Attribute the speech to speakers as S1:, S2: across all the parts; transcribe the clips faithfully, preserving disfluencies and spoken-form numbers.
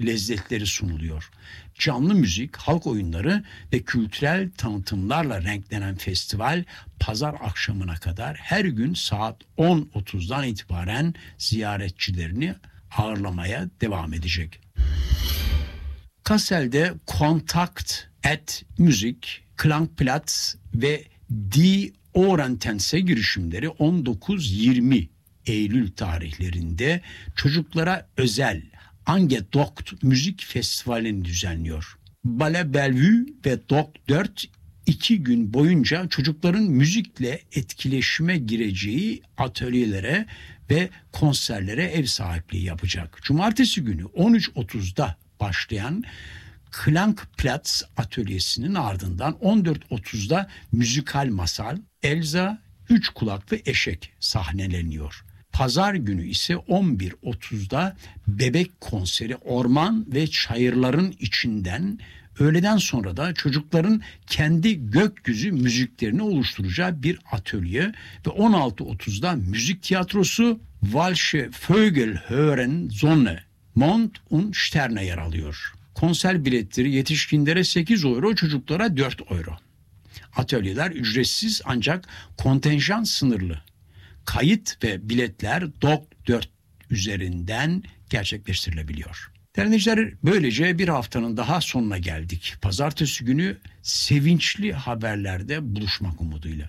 S1: lezzetleri sunuluyor. Canlı müzik, halk oyunları ve kültürel tanıtımlarla renklenen festival pazar akşamına kadar her gün saat on otuzdan itibaren ziyaretçilerini ağırlamaya devam edecek. Kassel'de Kontakt et Müzik, Klangplatz ve Die Orantense girişimleri on dokuz yirmi Eylül tarihlerinde çocuklara özel Angedokt Müzik Festivali'ni düzenliyor. Ballet Bellevue ve Dock dört iki gün boyunca çocukların müzikle etkileşime gireceği atölyelere ve konserlere ev sahipliği yapacak. Cumartesi günü on üç otuzda başlayan Klangplatz atölyesinin ardından on dört otuzda müzikal masal Elsa Üç Kulaklı Eşek sahneleniyor. Pazar günü ise on bir otuzda bebek konseri orman ve çayırların içinden, öğleden sonra da çocukların kendi gökyüzü müziklerini oluşturacağı bir atölye ve on altı otuzda müzik tiyatrosu Walsche Vögel hören Sonne, Mond und Sterne yer alıyor. Konser biletleri yetişkinlere sekiz euro, çocuklara dört euro. Atölyeler ücretsiz ancak kontenjan sınırlı. Kayıt ve biletler Dock dört üzerinden gerçekleştirilebiliyor. Dinleyiciler, böylece bir haftanın daha sonuna geldik. Pazartesi günü sevinçli haberlerde buluşmak umuduyla.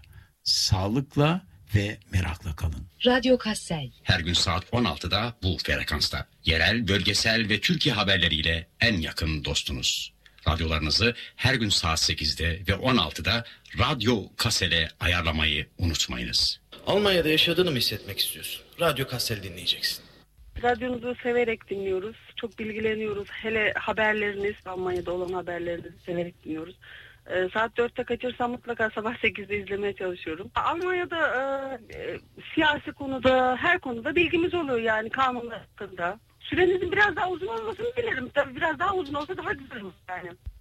S1: Sağlıkla ve merakla kalın.
S2: Radyo Kassel.
S3: Her gün saat on altıda bu frekansta. Yerel, bölgesel ve Türkiye haberleriyle en yakın dostunuz. Radyolarınızı her gün saat sekizde ve on altıda Radyo Kassel'e ayarlamayı unutmayınız.
S4: Almanya'da yaşadığını mı hissetmek istiyorsun? Radyo Kassel dinleyeceksin.
S5: Radyonuzu severek dinliyoruz. Çok bilgileniyoruz. Hele haberleriniz, Almanya'da olan haberlerinizi severek dinliyoruz. Ee, saat dörtte kaçırsam mutlaka sabah sekizde izlemeye çalışıyorum. Almanya'da e, e, siyasi konuda, her konuda bilgimiz oluyor yani, kanunlar hakkında. Sürenizin biraz daha uzun olmasını dilerim. Tabii biraz daha uzun olsa daha güzel olur yani.